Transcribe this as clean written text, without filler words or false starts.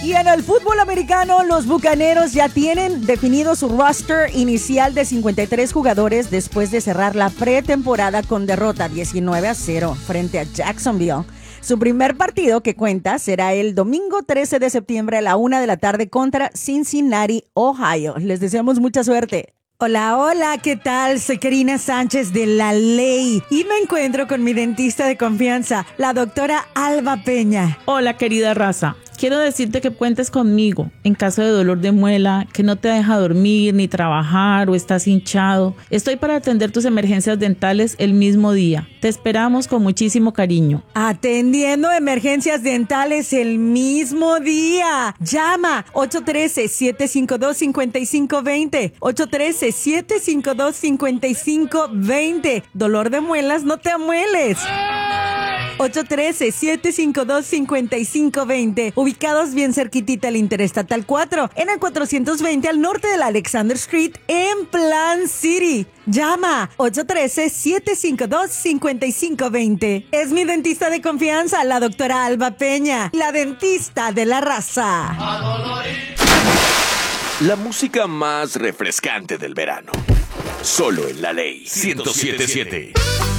Y en el fútbol americano, los Bucaneros ya tienen definido su roster inicial de 53 jugadores después de cerrar la pretemporada con derrota 19-0 frente a Jacksonville. Su primer partido que cuenta será el domingo 13 de septiembre a la 1 de la tarde contra Cincinnati, Ohio. Les deseamos mucha suerte. Hola, hola, ¿qué tal? Soy Karina Sánchez de La Ley y me encuentro con mi dentista de confianza, la doctora Alba Peña. Hola, querida raza. Quiero decirte que cuentes conmigo en caso de dolor de muela, que no te deja dormir ni trabajar o estás hinchado. Estoy para atender tus emergencias dentales el mismo día. Te esperamos con muchísimo cariño. Atendiendo emergencias dentales el mismo día. Llama 813-752-5520. 813-752-5520. Dolor de muelas, no te amueles. 813-752-5520. Ubicados bien cerquitita al Interestatal 4, en el 420 al norte de la Alexander Street, en Plant City. Llama 813-752-5520. Es mi dentista de confianza, la doctora Alba Peña, la dentista de la raza. La música más refrescante del verano. Solo en La Ley 107.7.